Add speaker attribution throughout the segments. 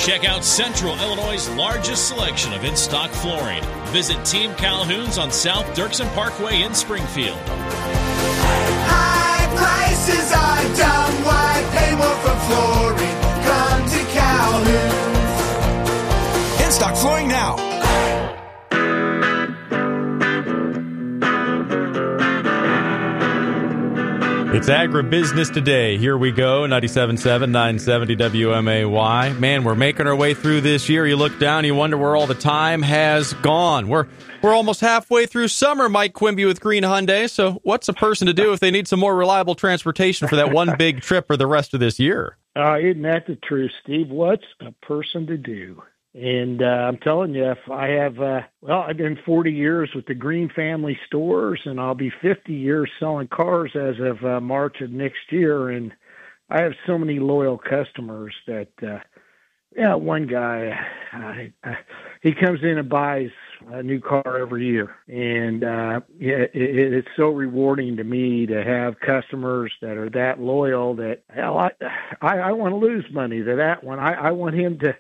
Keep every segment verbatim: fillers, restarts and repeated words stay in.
Speaker 1: Check out Central Illinois' largest selection of in-stock flooring. Visit Team Calhoun's on South Dirksen Parkway in Springfield.
Speaker 2: High prices are dumb. Why pay more for flooring? Come to Calhoun's.
Speaker 3: In-stock flooring now.
Speaker 4: It's Agribusiness Today. Here we go, ninety-seven point seven, nine seventy W M A Y. Man, we're making our way through this year. You look down, you wonder where all the time has gone. We're we're almost halfway through summer, Mike Quimby with Green Hyundai. So what's a person to do if they need some more reliable transportation for that one big trip for the rest of this year?
Speaker 5: Uh, isn't that the truth, Steve? What's a person to do? And uh, I'm telling you, if I have, uh, well, I've been forty years with the Green family stores, and I'll be fifty years selling cars as of uh, March of next year. And I have so many loyal customers that, uh, yeah, one guy, uh, uh, he comes in and buys a new car every year. And uh, yeah, it, it's so rewarding to me to have customers that are that loyal that, hell, I, I, I want to lose money to that one. I, I want him to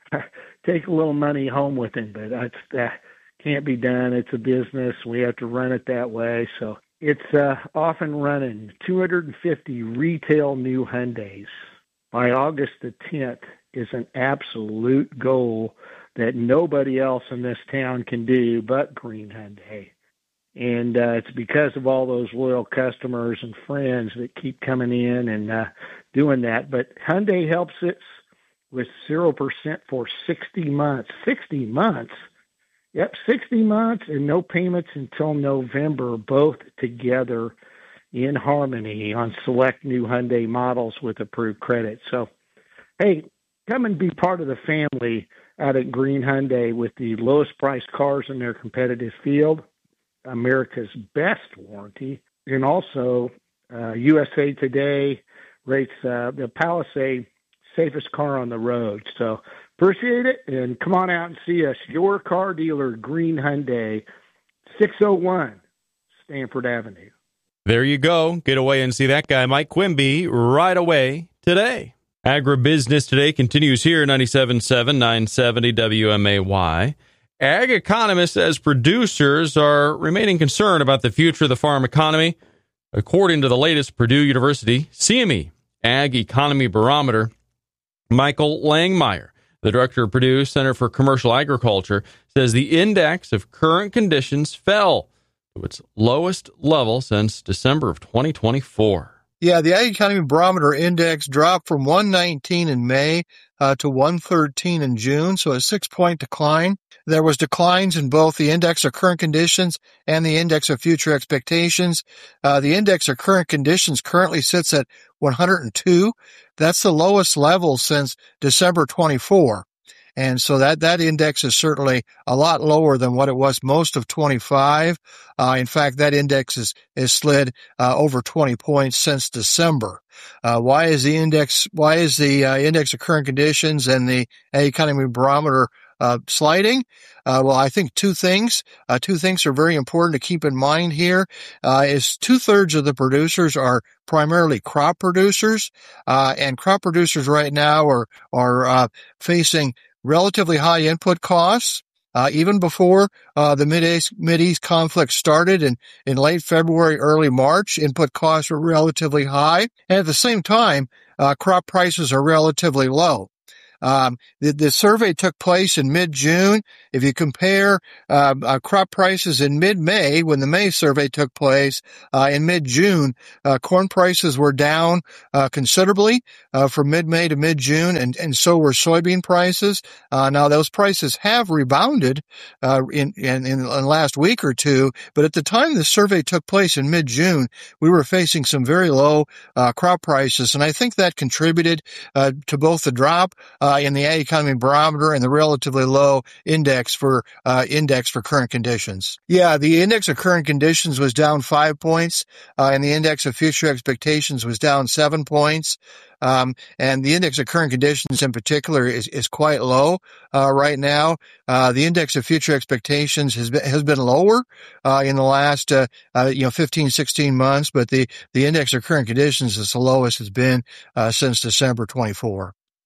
Speaker 5: take a little money home with him, but that's, that can't be done. It's a business. We have to run it that way. So it's uh, off and running. two hundred fifty retail new Hyundais by August the tenth is an absolute goal that nobody else in this town can do but Green Hyundai. And uh, it's because of all those loyal customers and friends that keep coming in and uh, doing that. But Hyundai helps us with zero percent for sixty months. sixty months? Yep, sixty months and no payments until November, both together in harmony on select new Hyundai models with approved credit. So, hey, come and be part of the family out at Green Hyundai with the lowest priced cars in their competitive field, America's best warranty, and also uh, U S A Today rates uh, the Palisade safest car on the road. So appreciate it, and come on out and see us. Your car dealer, Green Hyundai, six oh one Stanford Avenue.
Speaker 4: There you go. Get away and see that guy, Mike Quimby, right away today. Agribusiness Today continues here, ninety-seven point seven, nine seventy W M A Y. Ag economists as producers are remaining concerned about the future of the farm economy. According to the latest Purdue University C M E Ag Economy Barometer, Michael Langmeyer, the director of Purdue Center for Commercial Agriculture, says the index of current conditions fell to its lowest level since December of twenty twenty-four.
Speaker 6: Yeah, the Ag Economy Barometer Index dropped from one nineteen in May uh, to one thirteen in June, so a six-point decline. There was declines in both the index of current conditions and the index of future expectations. Uh, the index of current conditions currently sits at one hundred two. That's the lowest level since December twenty-four. And so that, that index is certainly a lot lower than what it was most of twenty-five. Uh, in fact, that index is, is slid, uh, over twenty points since December. Uh, why is the index, why is the, uh, index of current conditions and the Ag Economy Barometer, uh, sliding? Uh, well, I think two things, uh, two things are very important to keep in mind here, uh, is two thirds of the producers are primarily crop producers, uh, and crop producers right now are, are, uh, facing relatively high input costs. Uh, even before uh, the Mid-East, Mid-East conflict started in, in late February, early March, input costs were relatively high. And at the same time, uh, crop prices are relatively low. Um, the, the survey took place in mid-June. If you compare uh, uh, crop prices in mid-May, when the May survey took place, uh, in mid-June, uh, corn prices were down uh, considerably uh, from mid-May to mid-June, and, and so were soybean prices. Uh, now, those prices have rebounded uh, in, in, in the last week or two, but at the time the survey took place in mid-June, we were facing some very low uh, crop prices, and I think that contributed uh, to both the drop uh, Uh, in the Ag Economy Barometer and the relatively low index for uh, index for current conditions. Yeah, the index of current conditions was down five points, uh, and the index of future expectations was down seven points. Um, and the index of current conditions in particular is, is quite low, uh, right now. Uh, the index of future expectations has been, has been lower, uh, in the last, uh, uh, you know, fifteen, sixteen months, but the, the index of current conditions is the lowest it's been, uh, since December twenty-four.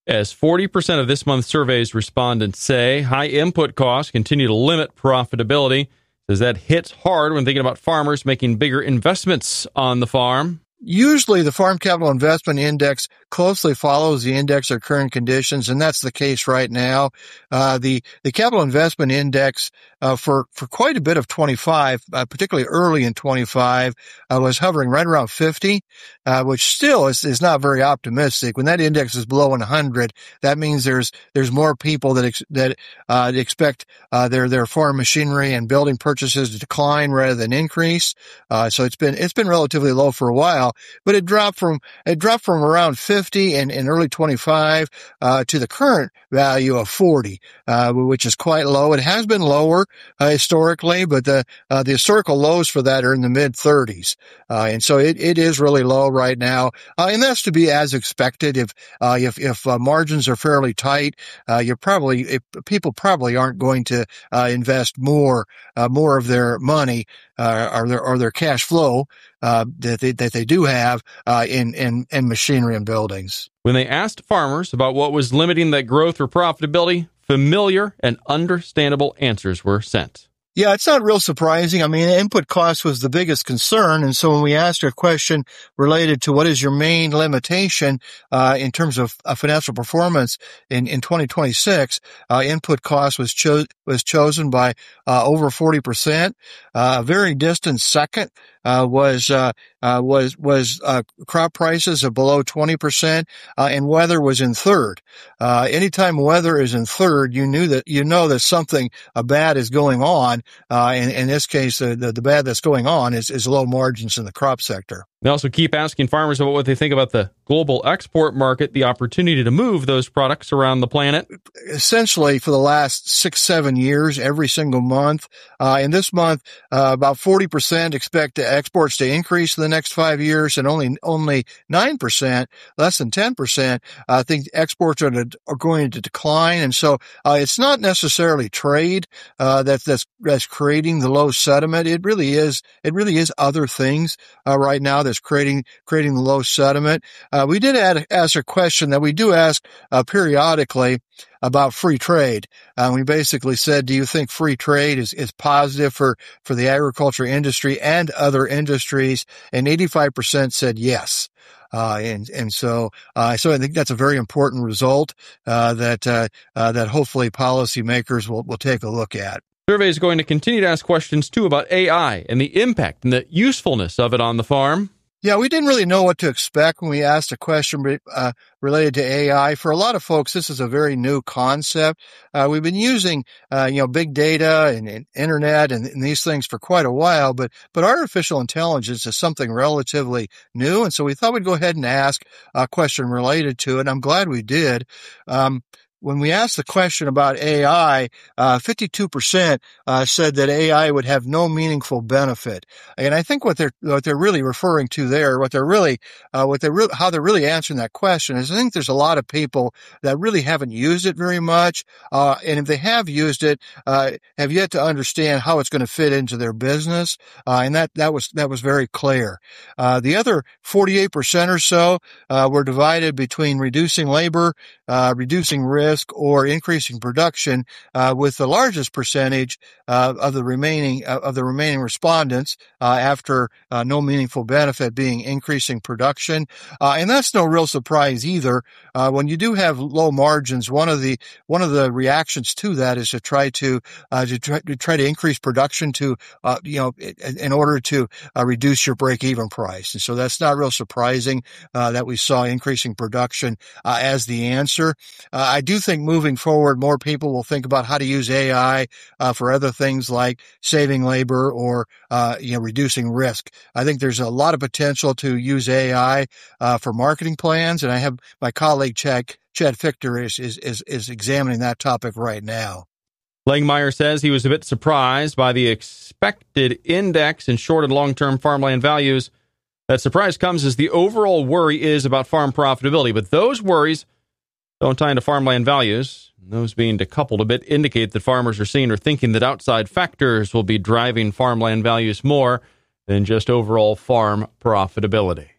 Speaker 4: As forty percent of this month's survey's respondents say high input costs continue to limit profitability. Says that hits hard when thinking about farmers making bigger investments on the farm.
Speaker 6: Usually the Farm Capital Investment Index closely follows the index of current conditions, and that's the case right now. Uh, the, the Capital Investment Index, uh, for, for quite a bit of twenty-five, uh, particularly early in twenty-five, uh, was hovering right around fifty, uh, which still is, is not very optimistic. When that index is below one hundred, that means there's, there's more people that, ex, that, uh, expect, uh, their, their farm machinery and building purchases to decline rather than increase. Uh, so it's been, it's been relatively low for a while. But it dropped from it dropped from around fifty in, in early twenty-five uh, to the current value of forty, uh, which is quite low. It has been lower uh, historically, but the uh, the historical lows for that are in the mid thirties, uh, and so it, it is really low right now. Uh, and that's to be as expected. If uh, if if uh, margins are fairly tight, uh, you probably if, people probably aren't going to uh, invest more uh, more of their money uh, or their or their cash flow uh, that they, that they do have uh, in, in, in machinery and buildings.
Speaker 4: When they asked farmers about what was limiting that growth or profitability, familiar and understandable answers were sent.
Speaker 6: Yeah, it's not real surprising. I mean, input cost was the biggest concern. And so when we asked a question related to what is your main limitation uh, in terms of uh, financial performance in, in twenty twenty-six, uh, input cost was, cho- was chosen by uh, over forty percent. Uh, a very distant second uh, was uh, uh, was was uh, crop prices of below twenty percent, uh, and weather was in third. Uh, anytime weather is in third, you knew that you know that something uh, bad is going on. Uh, in, in this case, the, the, the bad that's going on is, is low margins in the crop sector.
Speaker 4: They also keep asking farmers about what they think about the global export market, the opportunity to move those products around the planet.
Speaker 6: Essentially, for the last six, seven years, every single month. Uh, in this month, uh, about forty percent expect the exports to increase in the next five years, and only only nine percent, less than ten percent, uh, think exports are, to, are going to decline. And so uh, it's not necessarily trade uh, that, that's that's creating the low sentiment. It really is. It really is other things uh, right now that's creating creating the low sentiment. Uh, we did add, ask a question that we do ask uh, periodically about free trade. Uh, we basically said, do you think free trade is, is positive for, for the agriculture industry and other industries? And eighty-five percent said yes. Uh, and, and so, uh, so I think that's a very important result, uh, that, uh, uh, that hopefully policymakers will, will take a look at.
Speaker 4: Survey is going to continue to ask questions, too, about A I and the impact and the usefulness of it on the farm.
Speaker 6: Yeah, we didn't really know what to expect when we asked a question uh, related to A I. For a lot of folks, this is a very new concept. Uh, we've been using, uh, you know, big data and, and internet and, and these things for quite a while, but but artificial intelligence is something relatively new, and so we thought we'd go ahead and ask a question related to it. I'm glad we did. Um, When we asked the question about A I, uh, fifty-two percent uh, said that A I would have no meaningful benefit. And I think what they're what they're really referring to there, what they're really, uh, what they're re- how they're really answering that question is, I think there's a lot of people that really haven't used it very much, uh, and if they have used it, uh, have yet to understand how it's going to fit into their business. Uh, and that that was that was very clear. Uh, the other forty-eight percent or so uh, were divided between reducing labor, uh, reducing risk, or increasing production, uh, with the largest percentage uh, of the remaining uh, of the remaining respondents uh, after uh, no meaningful benefit being increasing production, uh, and that's no real surprise either. Uh, when you do have low margins, one of the one of the reactions to that is to try to uh, to, try, to try to increase production to uh, you know in, in order to uh, reduce your break-even price, and so that's not real surprising uh, that we saw increasing production uh, as the answer. Uh, I do think moving forward, more people will think about how to use A I uh, for other things like saving labor or uh, you know reducing risk. I think there's a lot of potential to use A I uh, for marketing plans, and I have my colleague Chad Chad Fichter is is is, is examining that topic right now.
Speaker 4: Langmeyer says he was a bit surprised by the expected index in short and long-term farmland values. That surprise comes as the overall worry is about farm profitability, but those worries don't tie into farmland values. Those being decoupled a bit indicate that farmers are seeing or thinking that outside factors will be driving farmland values more than just overall farm profitability.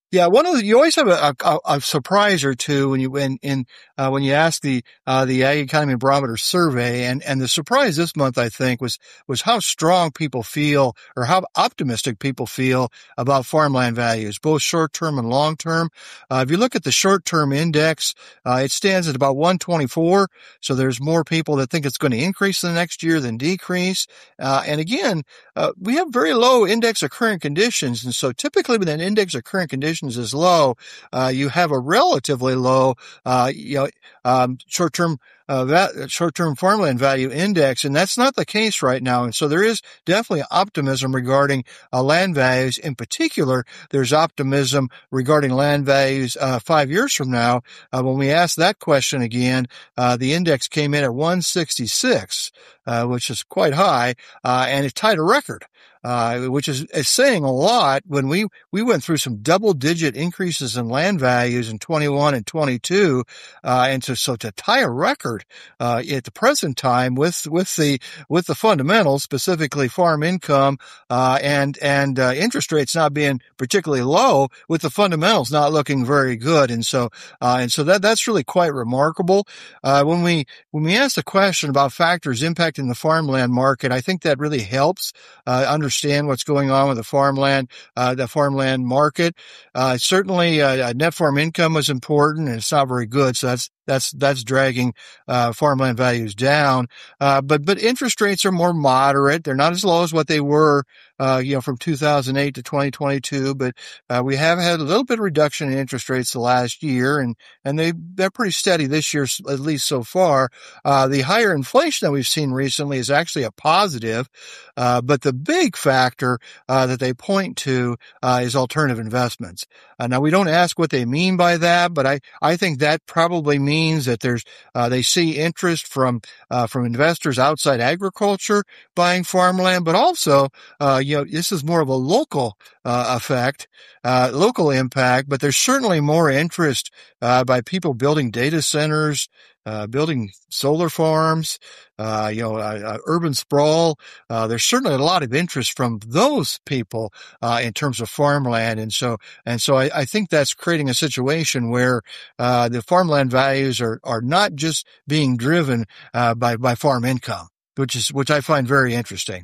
Speaker 6: Yeah, one of the, you always have a, a, a surprise or two when you when in uh, when you ask the uh, the Ag Economy Barometer survey, and and the surprise this month I think was was how strong people feel or how optimistic people feel about farmland values, both short term and long term. Uh, if you look at the short term index, uh, it stands at about one twenty-four. So there's more people that think it's going to increase the next year than decrease. Uh, and again, uh, we have very low index of current conditions, and so typically when an index of current conditions is low, uh, you have a relatively low, uh, you know, um, short-term, uh, va- short-term farmland value index, and that's not the case right now. And so there is definitely optimism regarding uh, land values. In particular, there's optimism regarding land values uh, five years from now. Uh, when we asked that question again, uh, the index came in at one sixty-six, uh, which is quite high, uh, and it tied a record. Uh, which is, is saying a lot when we, we went through some double digit increases in land values in twenty-one and twenty-two. Uh, and so, so to tie a record, uh, at the present time with, with the, with the fundamentals, specifically farm income, uh, and, and, uh, interest rates not being particularly low, with the fundamentals not looking very good. And so, uh, and so that, that's really quite remarkable. Uh, when we, when we ask the question about factors impacting the farmland market, I think that really helps, uh, understand understand what's going on with the farmland, uh, the farmland market. Uh, certainly, uh, net farm income was important, and it's not very good. So that's, that's, that's dragging, uh, farmland values down. Uh, but, but interest rates are more moderate. They're not as low as what they were, uh, you know, from two thousand eight to twenty twenty-two. But, uh, we have had a little bit of reduction in interest rates the last year, and, and they, they're pretty steady this year, at least so far. Uh, the higher inflation that we've seen recently is actually a positive. Uh, but the big factor, uh, that they point to, uh, is alternative investments. Uh, now we don't ask what they mean by that, but I, I think that probably means that there's, uh, they see interest from, uh, from investors outside agriculture buying farmland, but also, uh, you know, this is more of a local, uh, effect, uh, local impact, but there's certainly more interest, uh, by people building data centers, uh, building solar farms, uh, you know, uh, uh, urban sprawl. Uh, there's certainly a lot of interest from those people, uh, in terms of farmland. And so, and so I, I think that's creating a situation where, uh, the farmland values are, are not just being driven, uh, by, by farm income, which is, which I find very interesting.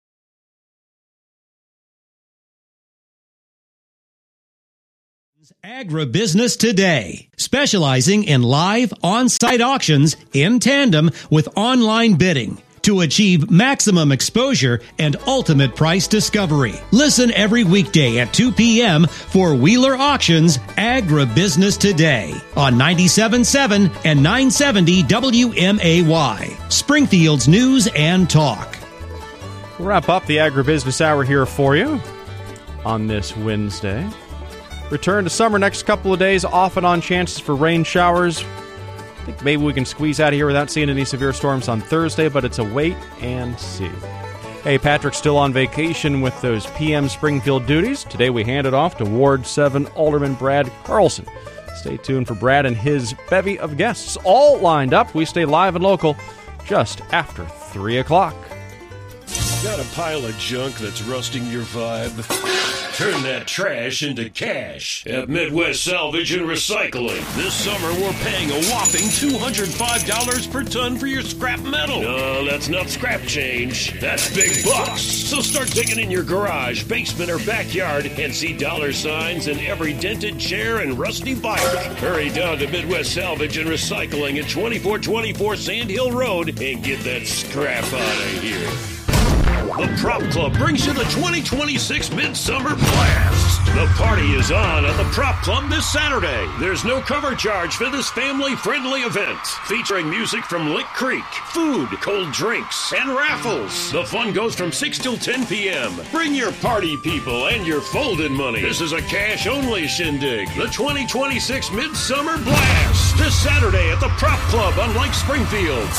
Speaker 3: Agribusiness Today, specializing in live on-site auctions in tandem with online bidding to achieve maximum exposure and ultimate price discovery. Listen every weekday at two p.m. for Wheeler Auctions Agribusiness Today on ninety-seven point seven and nine seventy W M A Y, Springfield's news and talk.
Speaker 4: We'll wrap up the Agribusiness Hour here for you on this Wednesday. Return to summer next couple of days, off and on chances for rain showers. I think maybe we can squeeze out of here without seeing any severe storms on Thursday, but it's a wait and see. Hey, Patrick's still on vacation with those P M Springfield duties. Today we hand it off to Ward seven Alderman Brad Carlson. Stay tuned for Brad and his bevy of guests all lined up. We stay live and local just after three o'clock.
Speaker 7: Got a pile of junk that's rusting your vibe? Turn that trash into cash at Midwest Salvage and Recycling. This summer, we're paying a whopping two hundred five dollars per ton for your scrap metal. No, that's not scrap change. That's big bucks. So start digging in your garage, basement, or backyard and see dollar signs in every dented chair and rusty bike. Hurry down to Midwest Salvage and Recycling at twenty-four twenty-four Sand Hill Road and get that scrap out of here. The Prop Club brings you the twenty twenty-six Midsummer Blast. The party is on at the Prop Club this Saturday. There's no cover charge for this family-friendly event, featuring music from Lick Creek, food, cold drinks, and raffles. The fun goes from six till ten p.m. Bring your party people and your folded money. This is a cash-only shindig. The twenty twenty-six Midsummer Blast. This Saturday at the Prop Club on Lake Springfield.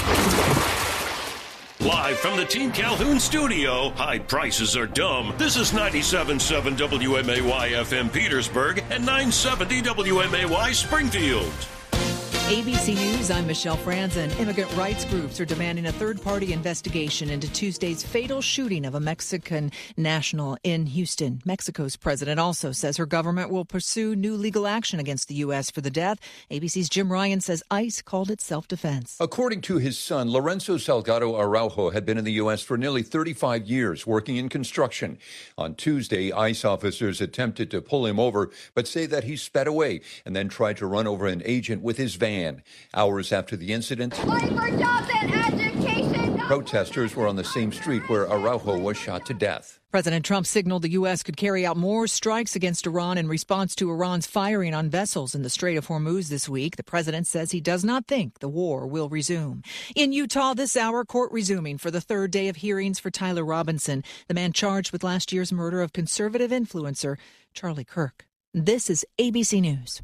Speaker 7: Live from the Team Calhoun studio, high prices are dumb. This is ninety-seven point seven W M A Y F M Petersburg and nine seventy W M A Y Springfield.
Speaker 8: A B C News, I'm Michelle Franzen. Immigrant rights groups are demanding a third-party investigation into Tuesday's fatal shooting of a Mexican national in Houston. Mexico's president also says her government will pursue new legal action against the U S for the death. A B C's Jim Ryan says ICE called it self-defense.
Speaker 9: According to his son, Lorenzo Salgado Araujo had been in the U S for nearly thirty-five years, working in construction. On Tuesday, ICE officers attempted to pull him over, but say that he sped away and then tried to run over an agent with his van. Hours after the incident,
Speaker 10: for jobs and education.
Speaker 9: Protesters were on the same street where Araujo was shot to death.
Speaker 8: President Trump signaled the U S could carry out more strikes against Iran in response to Iran's firing on vessels in the Strait of Hormuz this week. The president says he does not think the war will resume. In Utah this hour, court resuming for the third day of hearings for Tyler Robinson, the man charged with last year's murder of conservative influencer Charlie Kirk. This is A B C News.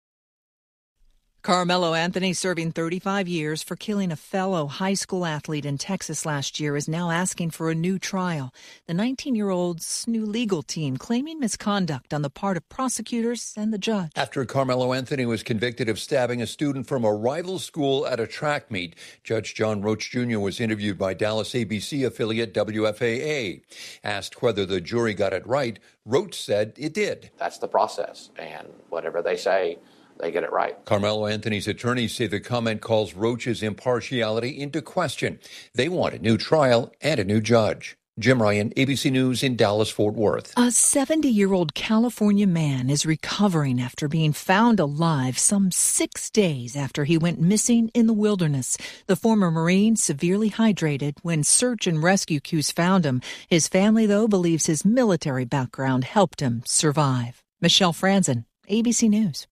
Speaker 8: Carmelo Anthony, serving thirty-five years for killing a fellow high school athlete in Texas last year, is now asking for a new trial. The nineteen-year-old's new legal team claiming misconduct on the part of prosecutors and the judge.
Speaker 9: After Carmelo Anthony was convicted of stabbing a student from a rival school at a track meet, Judge John Roach Junior was interviewed by Dallas A B C affiliate W F A A. Asked whether the jury got it right, Roach said it did.
Speaker 11: That's the process, and whatever they say, they get it right.
Speaker 9: Carmelo Anthony's attorneys say the comment calls Roach's impartiality into question. They want a new trial and a new judge. Jim Ryan, A B C News in Dallas-Fort Worth.
Speaker 8: A seventy-year-old California man is recovering after being found alive some six days after he went missing in the wilderness. The former Marine severely hydrated when search and rescue crews found him. His family, though, believes his military background helped him survive. Michelle Franzen, A B C News.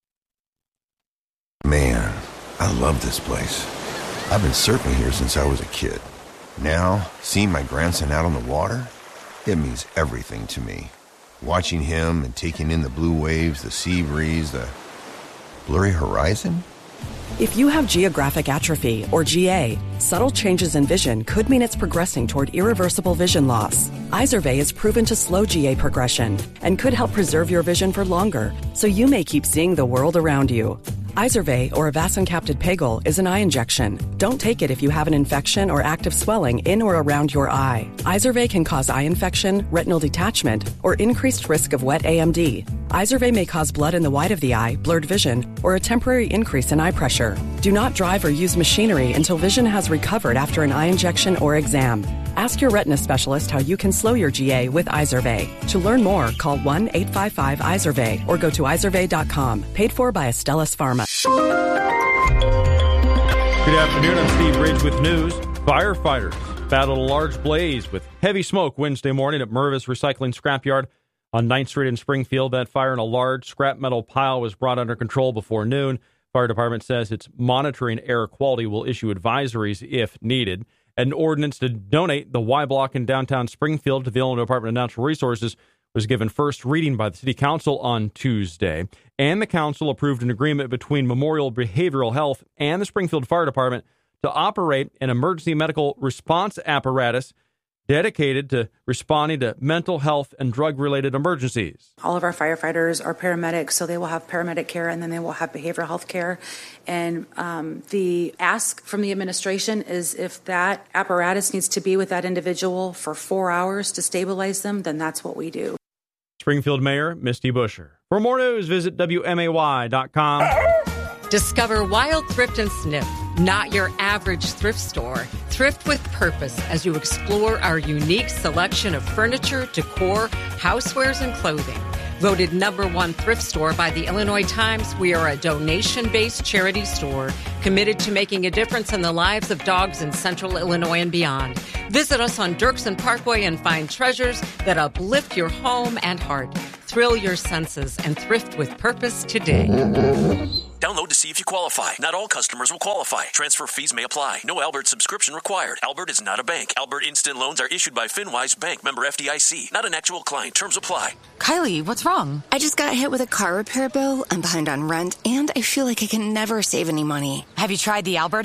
Speaker 12: Man, I love this place. I've been surfing here since I was a kid. Now, seeing my grandson out on the water, it means everything to me. Watching him and taking in the blue waves, the sea breeze, the blurry horizon.
Speaker 13: If you have geographic atrophy, or G A, subtle changes in vision could mean it's progressing toward irreversible vision loss. Izervay is proven to slow G A progression and could help preserve your vision for longer, so you may keep seeing the world around you. Izervay, or avacincaptad pegol, is an eye injection. Don't take it if you have an infection or active swelling in or around your eye. Izervay can cause eye infection, retinal detachment, or increased risk of wet A M D. Izervay may cause blood in the white of the eye, blurred vision, or a temporary increase in eye pressure. Do not drive or use machinery until vision has recovered after an eye injection or exam. Ask your retina specialist how you can slow your G A with Izervay. To learn more, call one eight five five Izervay or go to izervay dot com. Paid for by Astellas Pharma.
Speaker 4: Good afternoon, I'm Steve Ridge with news. Firefighters battled a large blaze with heavy smoke Wednesday morning at Mervis Recycling Scrapyard on ninth Street in Springfield. That fire in a large scrap metal pile was brought under control before noon. Fire department says it's monitoring air quality, will issue advisories if needed. An ordinance to donate the Y Block in downtown Springfield to the Illinois Department of Natural Resources was given first reading by the City Council on Tuesday. And the Council approved an agreement between Memorial Behavioral Health and the Springfield Fire Department to operate an emergency medical response apparatus dedicated to responding to mental health and drug-related emergencies.
Speaker 14: All of our firefighters are paramedics, so they will have paramedic care, and then they will have behavioral health care. And um, the ask from the administration is if that apparatus needs to be with that individual for four hours to stabilize them, then that's what we do.
Speaker 4: Springfield Mayor Misty Buscher. For more news, visit W M A Y dot com.
Speaker 15: Discover Wild Thrift and Sniff, not your average thrift store. Thrift with purpose as you explore our unique selection of furniture, decor, housewares, and clothing. Voted number one thrift store by the Illinois Times, we are a donation-based charity store committed to making a difference in the lives of dogs in central Illinois and beyond. Visit us on Dirksen Parkway and find treasures that uplift your home and heart. Thrill your senses and thrift with purpose today.
Speaker 16: Download to see if you qualify. Not all customers will qualify. Transfer fees may apply. No Albert subscription required. Albert is not a bank. Albert Instant Loans are issued by FinWise Bank, member F D I C. Not an actual client. Terms apply.
Speaker 17: Kylie, what's wrong? I just got hit with a car repair bill. I'm behind on rent, and I feel like I can never save any money.
Speaker 18: Have you tried the Albert app?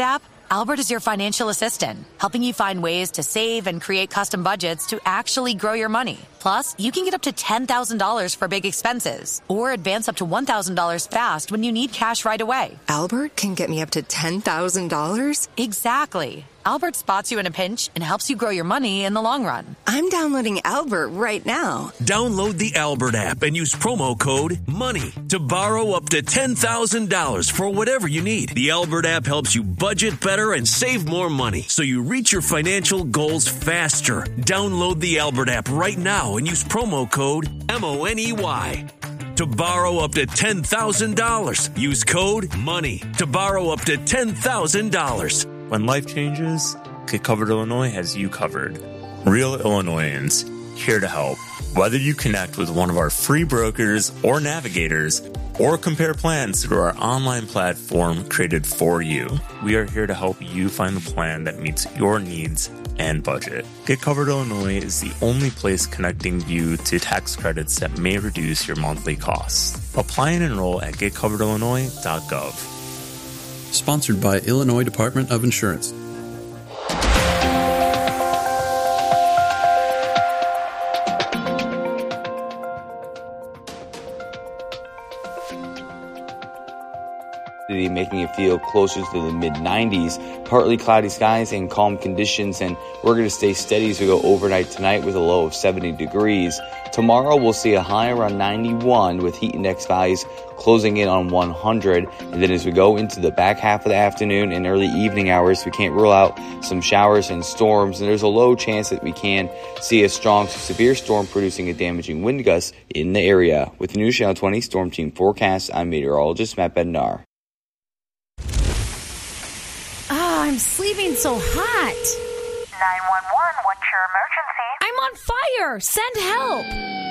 Speaker 17: Albert is your financial assistant, helping you find ways to save and create custom budgets to actually grow your money. Plus, you can get up to ten thousand dollars for big expenses or advance up to one thousand dollars fast when you need cash right away.
Speaker 18: Albert can get me up to ten thousand dollars?
Speaker 17: Exactly. Albert spots you in a pinch and helps you grow your money in the long run.
Speaker 18: I'm downloading Albert right now.
Speaker 16: Download the Albert app and use promo code MONEY to borrow up to ten thousand dollars for whatever you need. The Albert app helps you budget better and save more money so you reach your financial goals faster. Download the Albert app right now and use promo code M O N E Y. To borrow up to ten thousand dollars, use code MONEY to borrow up to ten thousand dollars.
Speaker 19: When life changes, Get Covered Illinois has you covered. Real Illinoisans, here to help. Whether you connect with one of our free brokers or navigators, or compare plans through our online platform created for you, we are here to help you find the plan that meets your needs and budget. Get Covered Illinois is the only place connecting you to tax credits that may reduce your monthly costs. Apply and enroll at get covered illinois dot gov.
Speaker 20: Sponsored by Illinois Department of Insurance.
Speaker 21: Making it feel closer to the mid nineties. Partly cloudy skies and calm conditions, and we're going to stay steady as we go overnight tonight with a low of seventy degrees. Tomorrow we'll see a high around ninety-one with heat index values closing in on one hundred. And then as we go into the back half of the afternoon and early evening hours, we can't rule out some showers and storms, and there's a low chance that we can see a strong to severe storm producing a damaging wind gust in the area. With the News Channel twenty Storm Team forecast, I'm meteorologist Matt Bednar.
Speaker 22: Oh, I'm sleeping so hot.
Speaker 23: nine one one, what's your emergency?
Speaker 22: I'm on fire. Send help.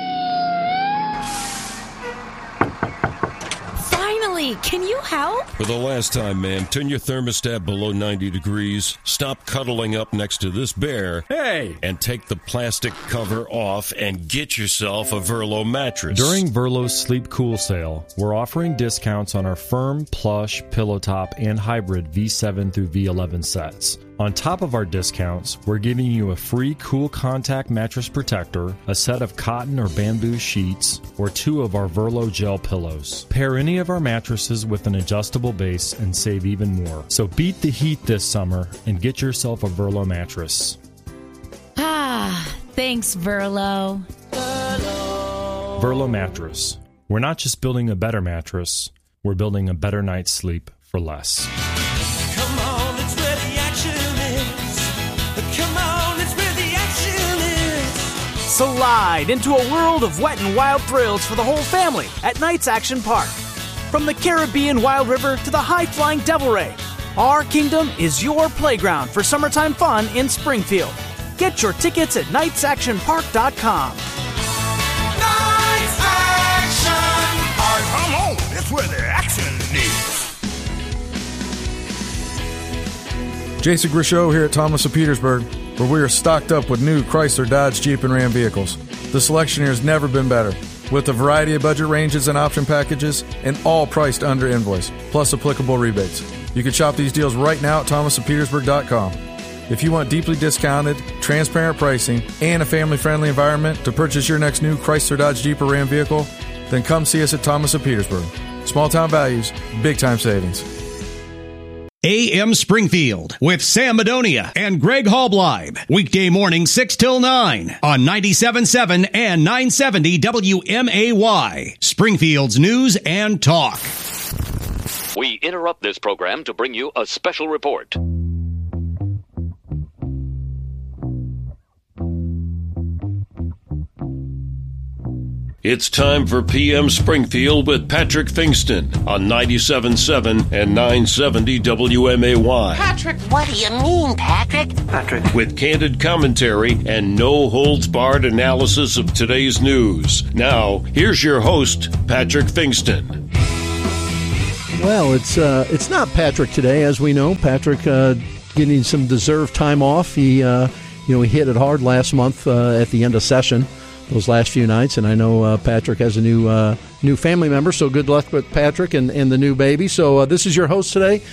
Speaker 22: Finally, can you help?
Speaker 7: For the last time, man, turn your thermostat below ninety degrees, stop cuddling up next to this bear,
Speaker 24: hey,
Speaker 7: and take the plastic cover off and get yourself a Verlo mattress.
Speaker 24: During Verlo's Sleep Cool sale, we're offering discounts on our firm, plush, pillow top, and hybrid V seven through V eleven sets. On top of our discounts, we're giving you a free Cool Contact mattress protector, a set of cotton or bamboo sheets, or two of our Verlo gel pillows. Pair any of our mattresses with an adjustable base and save even more. So beat the heat this summer and get yourself a Verlo mattress.
Speaker 22: Ah, thanks, Verlo.
Speaker 24: Verlo. Verlo mattress. We're not just building a better mattress, we're building a better night's sleep for less.
Speaker 2: Come on, it's where the action is. Come on, it's where the action is.
Speaker 25: Slide into a world of wet and wild thrills for the whole family at Knights Action Park. From the Caribbean Wild River to the high-flying Devil Ray, our kingdom is your playground for summertime fun in Springfield. Get your tickets at knights action park dot com.
Speaker 2: Knights Action Park. Come on, it's where the action is.
Speaker 26: Jason Grisho here at Thomas of Petersburg, where we are stocked up with new Chrysler, Dodge, Jeep, and Ram vehicles. The selection here has never been better, with a variety of budget ranges and option packages, and all priced under invoice, plus applicable rebates. You can shop these deals right now at thomas of petersburg dot com. If you want deeply discounted, transparent pricing, and a family-friendly environment to purchase your next new Chrysler, Dodge, Jeep, or Ram vehicle, then come see us at Thomas of Petersburg. Small-town values, big-time savings.
Speaker 3: A M Springfield with Sam Madonia and Greg Halbleib. Weekday morning six till nine on ninety-seven point seven and nine seventy W M A Y. Springfield's News and Talk.
Speaker 27: We interrupt this program to bring you a special report.
Speaker 7: It's time for P M Springfield with Patrick Fingston on ninety-seven point seven and nine seventy W M A Y.
Speaker 28: Patrick, what do you mean, Patrick?
Speaker 7: Patrick. With candid commentary and no-holds-barred analysis of today's news. Now, here's your host, Patrick Fingston.
Speaker 29: Well, it's uh, it's not Patrick today, as we know. Patrick uh, getting some deserved time off. He, uh, you know, he hit it hard last month uh, at the end of session. Those last few nights, and I know uh, Patrick has a new uh, new family member, so good luck with Patrick and, and the new baby. So uh, this is your host today,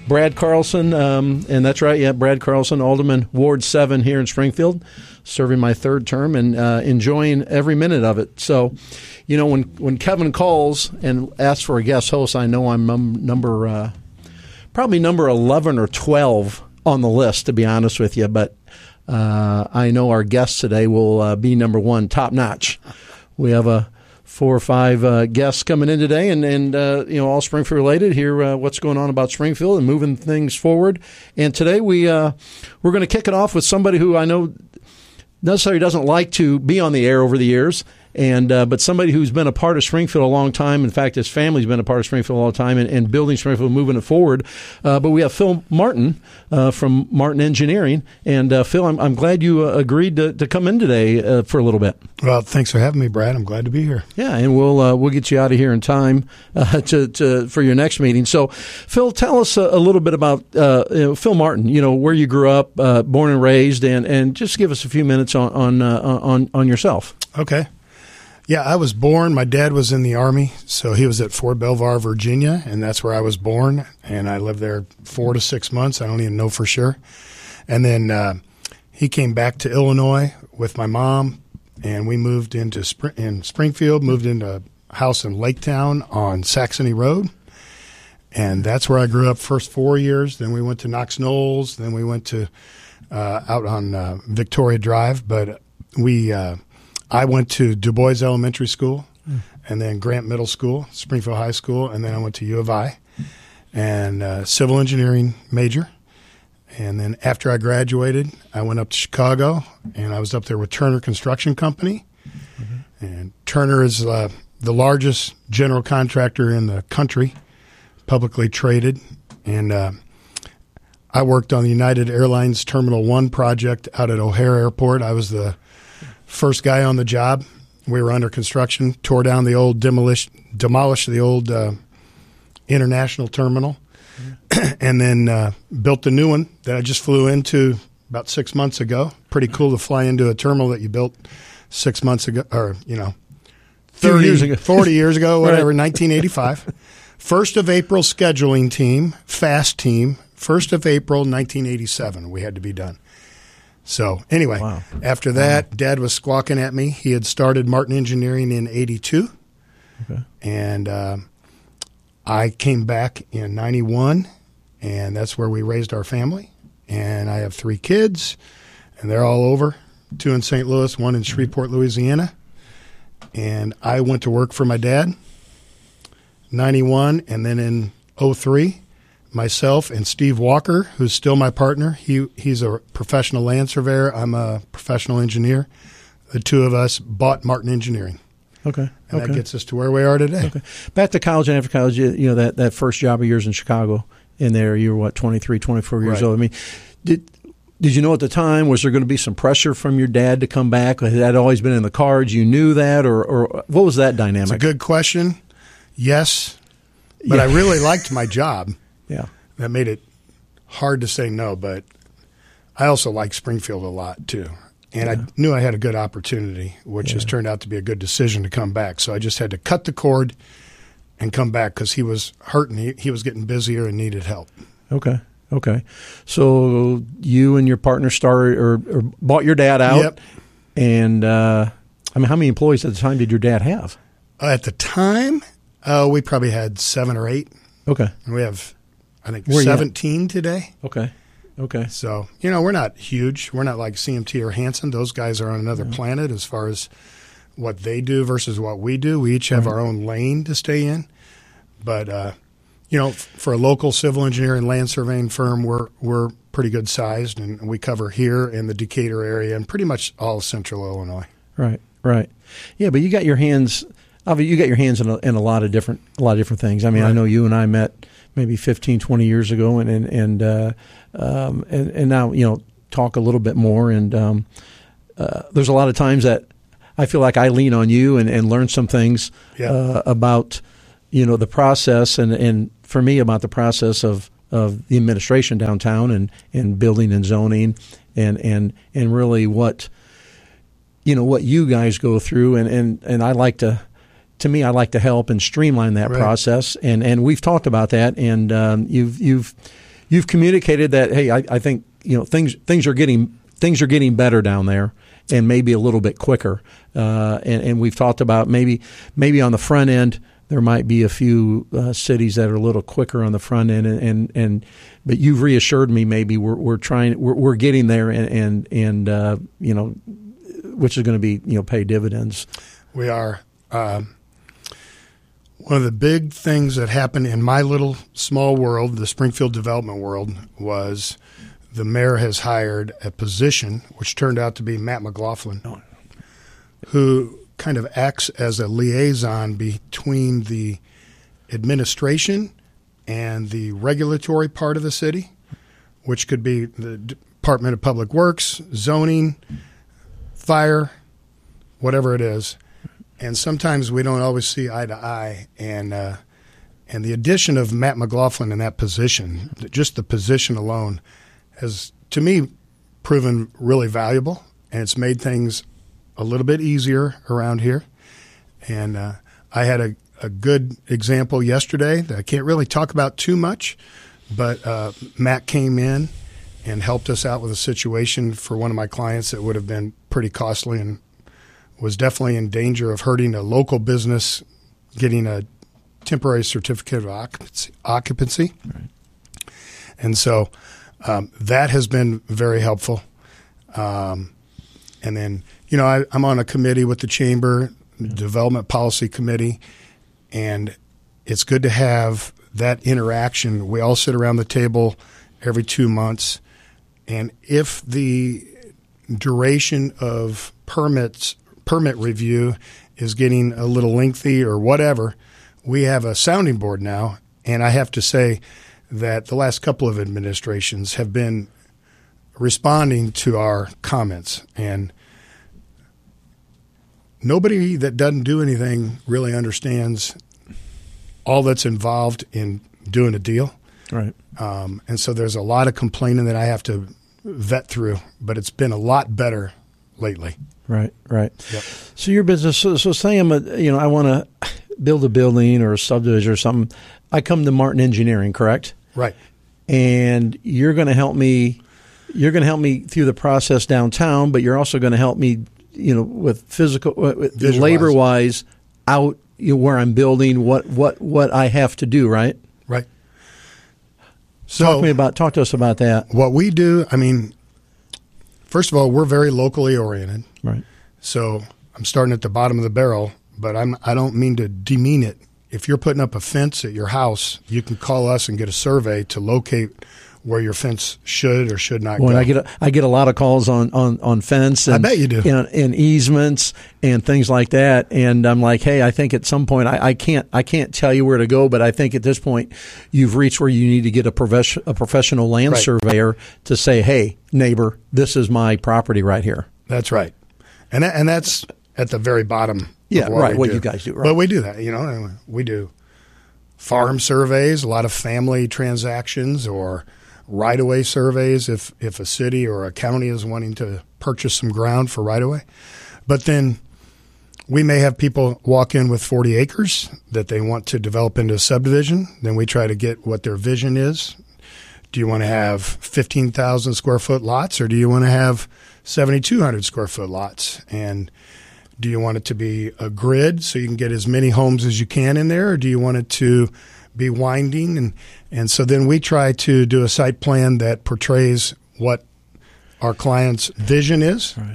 Speaker 29: Brad Carlson, um, and that's right, yeah, Brad Carlson, Alderman Ward seven here in Springfield, serving my third term and uh, enjoying every minute of it. So, you know, when, when Kevin calls and asks for a guest host, I know I'm num- number uh, probably number eleven or twelve on the list, to be honest with you, but uh, I know our guest today will uh, be number one, top notch. We have a four or five uh, guests coming in today, and, and uh, you know, all Springfield related. Hear uh, what's going on about Springfield and moving things forward. And today we uh, we're going to kick it off with somebody who I know necessarily doesn't like to be on the air over the years, and uh, but somebody who's been a part of Springfield a long time. In fact, his family's been a part of Springfield a long time, and, and building Springfield, moving it forward. Uh, but we have Phil Martin uh, from Martin Engineering, and uh, Phil, I'm, I'm glad you uh, agreed to, to come in today uh, for a little bit.
Speaker 1: Well, thanks for having me, Brad. I'm glad to be here.
Speaker 29: Yeah, and we'll uh, we'll get you out of here in time uh, to, to for your next meeting. So, Phil, tell us a, a little bit about uh, you know, Phil Martin. You know, where you grew up, uh, born and raised, and, and just give us a few minutes on on uh, on, on yourself.
Speaker 1: Okay. Yeah, I was born. My dad was in the Army, so he was at Fort Belvoir, Virginia, and that's where I was born. And I lived there four to six months. I don't even know for sure. And then uh, he came back to Illinois with my mom, and we moved into Spr- in Springfield, moved into a house in Laketown on Saxony Road. And that's where I grew up first four years. Then we went to Knox Knolls. Then we went to uh, out on uh, Victoria Drive. But we uh, – I went to Du Bois Elementary School, mm. and then Grant Middle School, Springfield High School, and then I went to U of I, and uh, civil engineering major. And then after I graduated, I went up to Chicago, and I was up there with Turner Construction Company. Mm-hmm. And Turner is uh, the largest general contractor in the country, publicly traded. And uh, I worked on the United Airlines Terminal one project out at O'Hare Airport. I was the first guy on the job. We were under construction, tore down the old demolish, demolished the old uh, international terminal, mm-hmm. and then uh, built the new one that I just flew into about six months ago. Pretty cool to fly into a terminal that you built six months ago, or, you know, thirty years ago, forty years ago, whatever, right. nineteen eighty-five. First of April scheduling team, fast team, first of April, nineteen eighty-seven, we had to be done. So anyway, wow. after that, wow. Dad was squawking at me. He had started Martin Engineering in eighty-two, okay. and uh, I came back in ninety-one, and that's where we raised our family. And I have three kids, and they're all over, two in Saint Louis, one in Shreveport, Louisiana. And I went to work for my dad, ninety-one, and then in oh three, myself and Steve Walker, who's still my partner. He he's a professional land surveyor. I'm a professional engineer. The two of us bought Martin Engineering.
Speaker 29: Okay.
Speaker 1: And
Speaker 29: okay.
Speaker 1: that gets us to where we are today.
Speaker 29: Okay. Back to college and after college, you, you know, that, that first job of yours in Chicago, in there, you were, what, twenty-three, twenty-four years
Speaker 1: right.
Speaker 29: old. I mean, did did you know at the time, was there going to be some pressure from your dad to come back? Had that always been in the cards? You knew that? Or, or what was that dynamic?
Speaker 1: It's a good question. Yes. But yeah. I really liked my job.
Speaker 29: Yeah.
Speaker 1: That made it hard to say no, but I also like Springfield a lot too. And yeah. I knew I had a good opportunity, which yeah. has turned out to be a good decision to come back. So I just had to cut the cord and come back because he was hurting. He, he was getting busier and needed help.
Speaker 29: Okay. Okay. So you and your partner started or, or bought your dad out.
Speaker 1: Yep.
Speaker 29: And uh, I mean, how many employees at the time did your dad have?
Speaker 1: Uh, at the time, uh, we probably had seven or eight.
Speaker 29: Okay.
Speaker 1: And we have, I think,
Speaker 29: Where
Speaker 1: seventeen today.
Speaker 29: Okay. Okay.
Speaker 1: So, you know, we're not huge. We're not like C M T or Hanson. Those guys are on another mm-hmm. planet as far as what they do versus what we do. We each have right. our own lane to stay in. But, uh, you know, for a local civil engineering land surveying firm, we're we're pretty good sized, and we cover here in the Decatur area and pretty much all of central Illinois.
Speaker 29: Right, right. Yeah, but you got your hands you got your hands in a, in a lot of different a lot of different things. I mean, right. I know you and I met maybe fifteen, twenty years ago, and and and, uh, um, and and now, you know, talk a little bit more. And um, uh, there's a lot of times that I feel like I lean on you and, and learn some things yeah. uh, about, you know, the process and, and for me about the process of, of the administration downtown and, and building and zoning and, and, and really what, you know, what you guys go through. And, and, and I like to, to me, I like to help and streamline that right. process. And, and we've talked about that. And um, you've, you've, you've communicated that, hey, I, I think you know things things are getting things are getting better down there, and maybe a little bit quicker. Uh, and, and we've talked about maybe maybe on the front end there might be a few uh, cities that are a little quicker on the front end, and, and, and but you've reassured me maybe we're we're trying we're, we're getting there, and and, and uh, you know, which is going to be you know pay dividends.
Speaker 1: We are. Um, one of the big things that happened in my little small world, the Springfield development world, was the mayor has hired a position, which turned out to be Matt McLaughlin, who kind of acts as a liaison between the administration and the regulatory part of the city, which could be the Department of Public Works, zoning, fire, whatever it is. And sometimes we don't always see eye to eye. And uh, and the addition of Matt McLaughlin in that position, just the position alone, has, to me, proven really valuable. And it's made things a little bit easier around here. And uh, I had a, a good example yesterday that I can't really talk about too much, but uh, Matt came in and helped us out with a situation for one of my clients that would have been pretty costly and was definitely in danger of hurting a local business getting a temporary certificate of occupancy. occupancy. Right. And so um, that has been very helpful. Um, and then, you know, I, I'm on a committee with the Chamber, the Development Policy Committee, and it's good to have that interaction. We all sit around the table every two months, and if the duration of permits permit review is getting a little lengthy or whatever, we have a sounding board now, and I have to say that the last couple of administrations have been responding to our comments, and nobody that doesn't do anything really understands all that's involved in doing a deal.
Speaker 29: Right.
Speaker 1: Um, and so there's a lot of complaining that I have to vet through, but it's been a lot better lately.
Speaker 29: Right, right.
Speaker 1: Yep.
Speaker 29: So your business, so, so say I'm a, you know, I want to build a building or a subdivision or something. I come to Martin Engineering, correct?
Speaker 1: Right.
Speaker 29: And you're going to help me, you're going to help me through the process downtown, but you're also going to help me, you know, with physical, with labor-wise out, you know, where I'm building, what, what, what I have to do, right?
Speaker 1: Right. So
Speaker 29: talk to me about, talk to us about that.
Speaker 1: What we do, I mean, first of all, we're very locally oriented.
Speaker 29: Right.
Speaker 1: So I'm starting at the bottom of the barrel, but I'm, I don't mean to demean it. If you're putting up a fence at your house, you can call us and get a survey to locate where your fence should or should not
Speaker 29: well,
Speaker 1: go.
Speaker 29: I get a, I get a lot of calls on, on, on fence and,
Speaker 1: I bet you do.
Speaker 29: And, and easements and things like that. And I'm like, hey, I think at some point I, I can't I can't tell you where to go, but I think at this point you've reached where you need to get a, profession, a professional land
Speaker 1: right.
Speaker 29: surveyor to say, hey, neighbor, this is my property right here.
Speaker 1: That's right. And that, and that's at the very bottom.
Speaker 29: Yeah,
Speaker 1: of what
Speaker 29: right.
Speaker 1: we
Speaker 29: What
Speaker 1: do.
Speaker 29: you guys do, right?
Speaker 1: But we do that, you know. We do farm surveys, a lot of family transactions, or right-of-way surveys if if a city or a county is wanting to purchase some ground for right-of-way. But then we may have people walk in with forty acres that they want to develop into a subdivision. Then we try to get what their vision is. Do you want to have fifteen thousand square foot lots, or do you want to have seventy-two hundred square foot lots? And do you want it to be a grid so you can get as many homes as you can in there, or do you want it to be winding? And, and so then we try to do a site plan that portrays what our client's vision is.
Speaker 29: Right.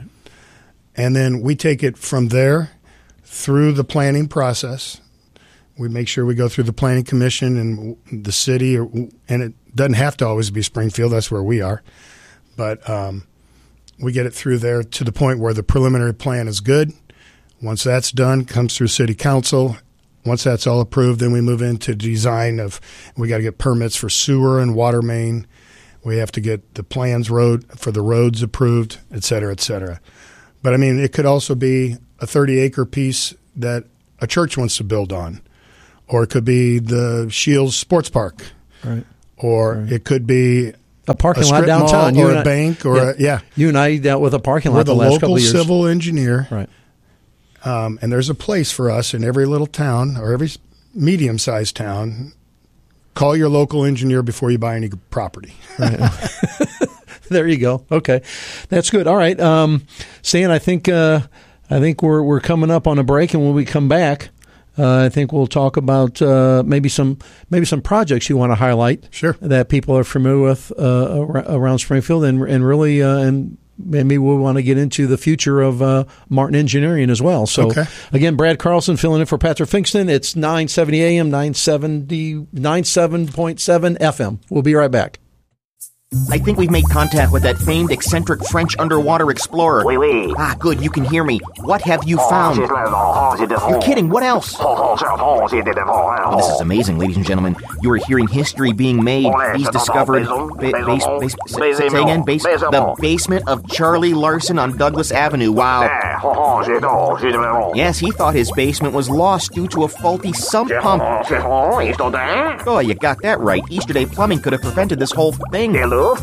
Speaker 1: And then we take it from there through the planning process. We make sure we go through the planning commission and the city, or, and it doesn't have to always be Springfield. That's where we are. But um, we get it through there to the point where the preliminary plan is good. Once that's done, comes through city council. Once that's all approved, then we move into design of, we got to get permits for sewer and water main. We have to get the plans road for the roads approved, et cetera, et cetera. But I mean, it could also be a thirty acre piece that a church wants to build on, or it could be the Shields Sports Park,
Speaker 29: right?
Speaker 1: Or
Speaker 29: right.
Speaker 1: it could be
Speaker 29: a parking
Speaker 1: a
Speaker 29: lot downtown,
Speaker 1: or
Speaker 29: you
Speaker 1: a
Speaker 29: I,
Speaker 1: bank, or
Speaker 29: yeah.
Speaker 1: a, yeah.
Speaker 29: You and I dealt with a parking
Speaker 1: We're
Speaker 29: lot
Speaker 1: the,
Speaker 29: the last
Speaker 1: local
Speaker 29: couple of years.
Speaker 1: civil engineer,
Speaker 29: right?
Speaker 1: Um, and there's a place for us in every little town or every medium-sized town call your local engineer before you buy any property.
Speaker 29: Right. There you go. Okay, that's good. All right, um, Stan, I think uh, I think we're we're coming up on a break, and when we come back, uh, I think we'll talk about uh, maybe some maybe some projects you want to highlight.
Speaker 1: Sure. That
Speaker 29: people are familiar with uh, around Springfield, and and really uh, and. Maybe we'll want to get into the future of uh, Martin Engineering as well. So,
Speaker 1: okay.
Speaker 29: Again, Brad Carlson filling in for Patrick Finkston. It's nine seventy A M, nine seventy, ninety-seven point seven F M. We'll be right back.
Speaker 5: I think we've made contact with that famed eccentric French underwater explorer.
Speaker 28: Oui, oui.
Speaker 5: Ah, good, you can hear me. What have you found? You're kidding, what else? Oh, this is amazing, ladies and gentlemen. You are hearing history being made. He's discovered... Ba- base, base, say, say again, base, the basement of Charlie Larson on Douglas Avenue. Wow. Yes, he thought his basement was lost due to a faulty sump pump. Oh, you got that right. Easter Day Plumbing could have prevented this whole thing.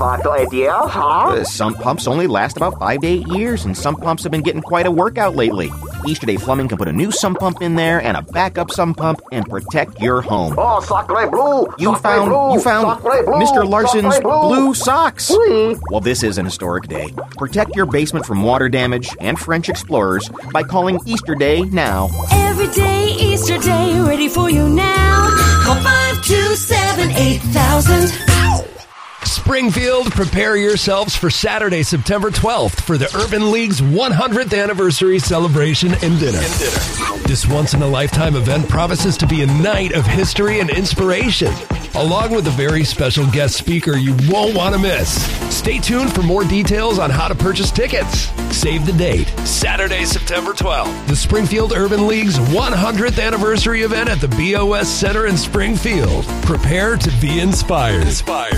Speaker 5: Uh, sump pumps only last about five to eight years, and sump pumps have been getting quite a workout lately. Easter Day Plumbing can put a new sump pump in there and a backup sump pump and protect your home.
Speaker 28: Oh, sacre bleu!
Speaker 5: You
Speaker 28: Sacre
Speaker 5: found
Speaker 28: bleu!
Speaker 5: you found
Speaker 28: Sacre bleu!
Speaker 5: Mister Larson's
Speaker 28: Sacre bleu!
Speaker 5: blue socks.
Speaker 28: Oui.
Speaker 5: Well, this is an historic day. Protect your basement from water damage and French explorers by calling Easter Day now.
Speaker 2: Every day, Easter Day, ready for you now. Call five two seven eight thousand.
Speaker 6: Springfield, prepare yourselves for Saturday, September twelfth for the Urban League's one hundredth anniversary celebration and dinner. and dinner. This once-in-a-lifetime event promises to be a night of history and inspiration, along with a very special guest speaker you won't want to miss. Stay tuned for more details on how to purchase tickets. Save the date, Saturday, September twelfth, the Springfield Urban League's one hundredth anniversary event at the B O S Center in Springfield. Prepare to be inspired. Inspired.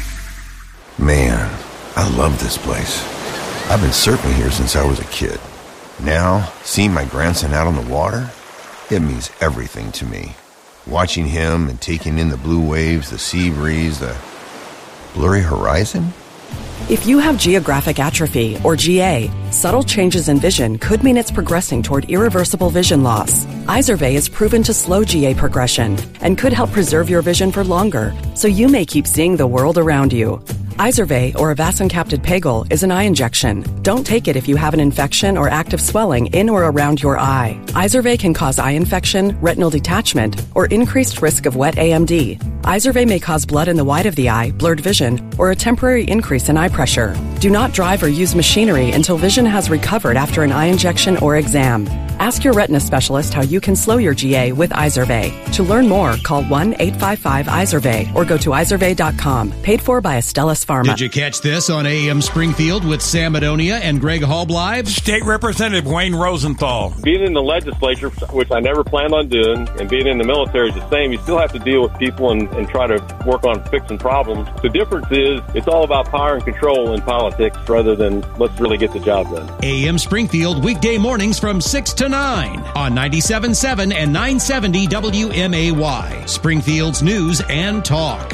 Speaker 8: Man, I love this place. I've been surfing here since I was a kid. Now, seeing my grandson out on the water, it means everything to me. Watching him and taking in the blue waves, the sea breeze, the blurry horizon.
Speaker 9: If you have geographic atrophy, or G A, subtle changes in vision could mean it's progressing toward irreversible vision loss. Izervay is proven to slow G A progression and could help preserve your vision for longer, so you may keep seeing the world around you. Izervay, or avacincaptad pegol, is an eye injection. Don't take it if you have an infection or active swelling in or around your eye. Izervay can cause eye infection, retinal detachment, or increased risk of wet A M D. Izervay may cause blood in the white of the eye, blurred vision, or a temporary increase in eye pressure. Do not drive or use machinery until vision has recovered after an eye injection or exam. Ask your retina specialist how you can slow your G A with Izervay. To learn more, call one eight five five Izervay or go to izervay dot com. Paid for by Astellas Pharma.
Speaker 3: Did you catch this on A M Springfield with Sam Adonia and Greg Halbleib?
Speaker 10: State Representative Wayne Rosenthal.
Speaker 11: Being in the legislature, which I never planned on doing, and being in the military is the same. You still have to deal with people and, and try to work on fixing problems. The difference is it's all about power and control in politics rather than let's really get the job done.
Speaker 3: A M Springfield, weekday mornings from six to nine on ninety-seven point seven and nine seventy W M A Y. Springfield's news and talk.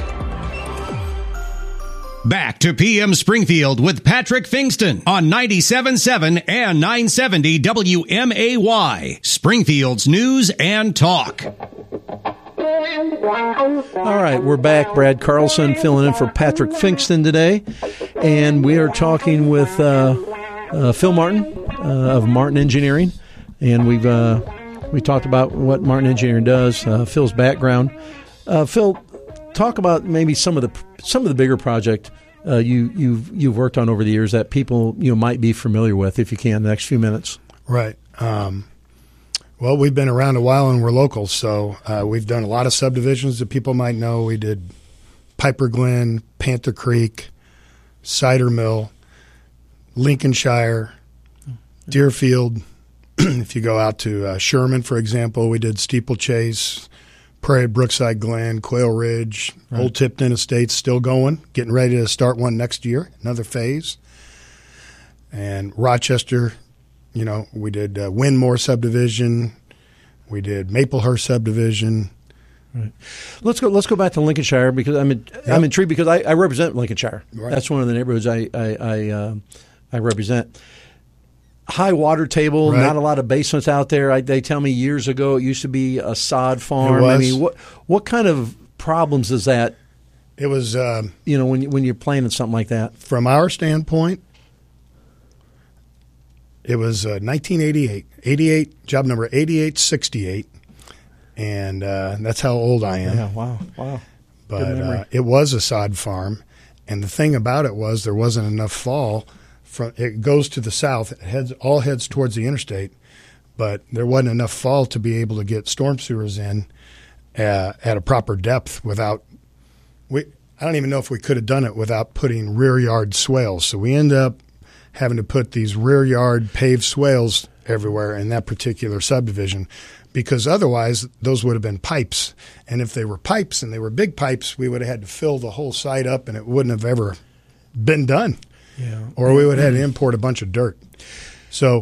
Speaker 3: Back to P M Springfield with Patrick Finkston on ninety-seven point seven and nine seventy W M A Y. Springfield's news and talk.
Speaker 29: All right, we're back. Brad Carlson filling in for Patrick Finkston today. And we are talking with uh, uh, Phil Martin uh, of Martin Engineering. And we've uh, we talked about what Martin Engineering does, uh, Phil's background. Uh, Phil, talk about maybe some of the some of the bigger project uh, you you've you've worked on over the years that people you know might be familiar with, if you can, in the next few minutes.
Speaker 1: Right. Um, well, we've been around a while and we're local, so uh, we've done a lot of subdivisions that people might know. We did Piper Glen, Panther Creek, Cider Mill, Lincolnshire, Deerfield. If you go out to uh, Sherman, for example, we did Steeplechase, Prairie, Brookside Glen, Quail Ridge, right. Old Tipton Estates still going, getting ready to start one next year, another phase. And Rochester, you know, we did uh, Winmore subdivision, we did Maplehurst subdivision.
Speaker 29: Right. Let's go. Let's go back to Lincolnshire because I'm in, yep. I'm intrigued because I, I represent Lincolnshire. Right. That's one of the neighborhoods I I I, uh, I represent. High water table, right. Not a lot of basements out there. I, they tell me years ago it used to be a sod farm.
Speaker 1: It was.
Speaker 29: I mean, what what kind of problems is that?
Speaker 1: It was, um,
Speaker 29: you know, when you, when you're planning something like that.
Speaker 1: From our standpoint, it was uh, nineteen eighty-eight, eighty-eight, job number eighty-eight sixty-eight, and uh, that's how old I am.
Speaker 29: Yeah, wow, wow.
Speaker 1: But uh, it was a sod farm, and the thing about it was there wasn't enough fall. From it goes to the south, it heads all heads towards the interstate, but there wasn't enough fall to be able to get storm sewers in uh, at a proper depth without. We I don't even know if we could have done it without putting rear yard swales. So we end up having to put these rear yard paved swales everywhere in that particular subdivision, because otherwise those would have been pipes. And if they were pipes and they were big pipes, we would have had to fill the whole site up and it wouldn't have ever been done.
Speaker 29: Yeah.
Speaker 1: Or we would have had to import a bunch of dirt. So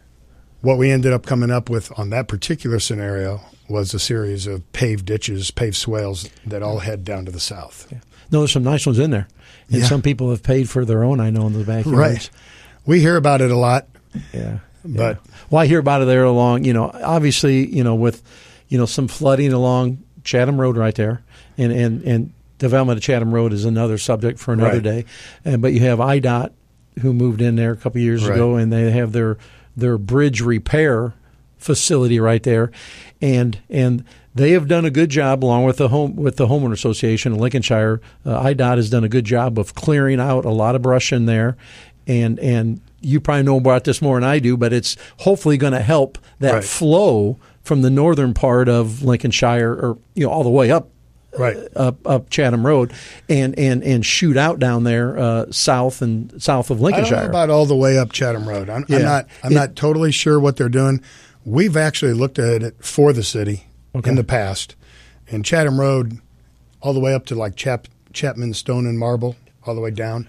Speaker 1: what we ended up coming up with on that particular scenario was a series of paved ditches, paved swales that all head down to the south.
Speaker 29: Yeah. No, there's some nice ones in there. And
Speaker 1: Yeah.
Speaker 29: some people have paid for their own, I know, in the backyards.
Speaker 1: Right. We hear about it a lot.
Speaker 29: Yeah.
Speaker 1: But
Speaker 29: yeah. Well, I hear about it there along, you know, obviously, you know, with, you know, some flooding along Chatham Road right there. And, and, and development of Chatham Road is another subject for another
Speaker 1: Right.
Speaker 29: day. And, but you have I D O T who moved in there a couple of years
Speaker 1: Right.
Speaker 29: ago, and they have their their bridge repair facility right there. And and they have done a good job, along with the home with the homeowner association in Lincolnshire. Uh, I D O T has done a good job of clearing out a lot of brush in there, and and you probably know about this more than I do, but it's hopefully going to help that
Speaker 1: Right.
Speaker 29: flow from the northern part of Lincolnshire, or you know, all the way up.
Speaker 1: Right.
Speaker 29: Up, up Chatham Road, and, and, and shoot out down there uh, south and south of
Speaker 1: I
Speaker 29: Lincolnshire.
Speaker 1: don't know about all the way up Chatham Road. I'm,
Speaker 29: Yeah.
Speaker 1: I'm not. I'm
Speaker 29: It-
Speaker 1: not totally sure what they're doing. We've actually looked at it for the city
Speaker 29: Okay.
Speaker 1: in the past, and Chatham Road, all the way up to like Chap, Chapman Stone and Marble, all the way down.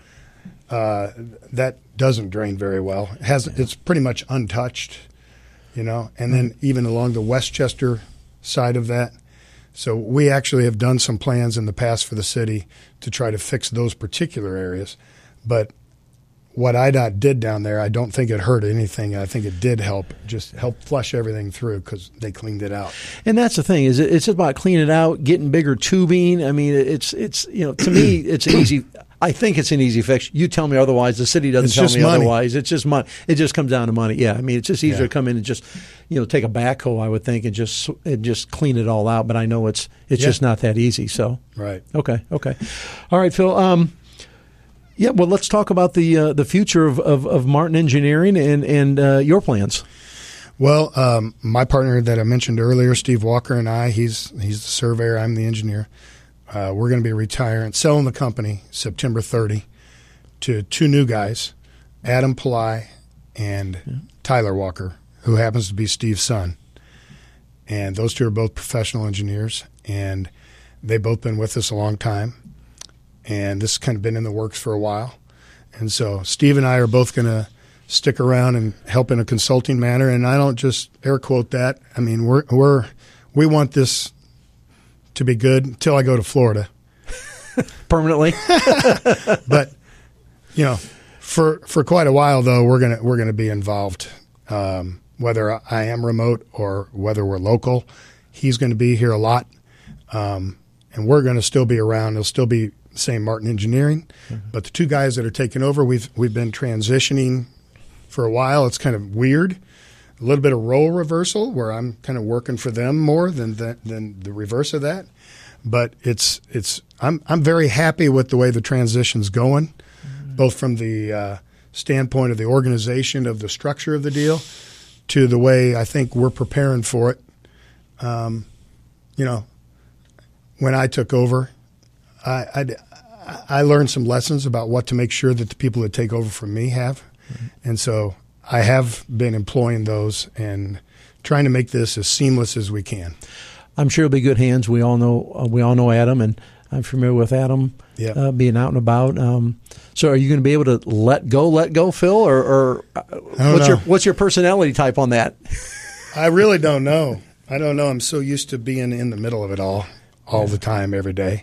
Speaker 1: Uh, that doesn't drain very well. It has it's pretty much untouched, you know. And then even along the Westchester side of that. So we actually have done some plans in the past for the city to try to fix those particular areas. But what I D O T did down there, I don't think it hurt anything. I think it did help, just help flush everything through because they cleaned it out.
Speaker 29: And that's the thing, is it, it's about cleaning it out, getting bigger tubing. I mean, it's it's you know, to me, it's an easy. I think it's an easy fix. You tell me otherwise. The city doesn't
Speaker 1: It's
Speaker 29: tell
Speaker 1: just
Speaker 29: me
Speaker 1: money.
Speaker 29: otherwise. It's just money. It just comes down to money. Yeah, I mean, it's just easier
Speaker 1: Yeah.
Speaker 29: to come in and just, you know, take a backhoe, I would think, and just and just clean it all out. But I know it's it's
Speaker 1: Yeah.
Speaker 29: just not that easy. So
Speaker 1: Right.
Speaker 29: okay, okay, all right, Phil. Um, yeah, well, let's talk about the uh, the future of, of, of Martin Engineering and and uh, your plans.
Speaker 1: Well, um, my partner that I mentioned earlier, Steve Walker, and I, he's he's the surveyor, I'm the engineer. Uh, we're going to be retiring, selling the company September thirtieth to two new guys, Adam Pillai and yeah. Tyler Walker, who happens to be Steve's son. And those two are both professional engineers, and they've both been with us a long time. And this has kind of been in the works for a while. And so Steve and I are both going to stick around and help in a consulting manner. And I don't just air quote that. I mean, we're we're we want this to be good until I go to Florida
Speaker 29: permanently.
Speaker 1: But you know, for for quite a while though, we're gonna we're gonna be involved. Um, whether I am remote or whether we're local, he's going to be here a lot, um, and we're going to still be around. It'll still be the same Martin Engineering, mm-hmm. but the two guys that are taking over, we've we've been transitioning for a while. It's kind of weird, a little bit of role reversal where I'm kind of working for them more than the, than the reverse of that. But it's it's I'm I'm very happy with the way the transition's going, mm-hmm. both from the uh, standpoint of the organization of the structure of the deal to the way I think we're preparing for it. Um, you know, when I took over, I, I I learned some lessons about what to make sure that the people that take over from me have, mm-hmm. and so I have been employing those and trying to make this as seamless as we can.
Speaker 29: I'm sure it'll be good hands. We all know uh, we all know Adam, and I'm familiar with Adam
Speaker 1: yep.
Speaker 29: uh, being out and about. Um, so, are you going to be able to let go, let go, Phil, or, or uh, what's
Speaker 1: know.
Speaker 29: your what's your personality type on that?
Speaker 1: I really don't know. I don't know. I'm so used to being in the middle of it all, all yeah. the time, every day,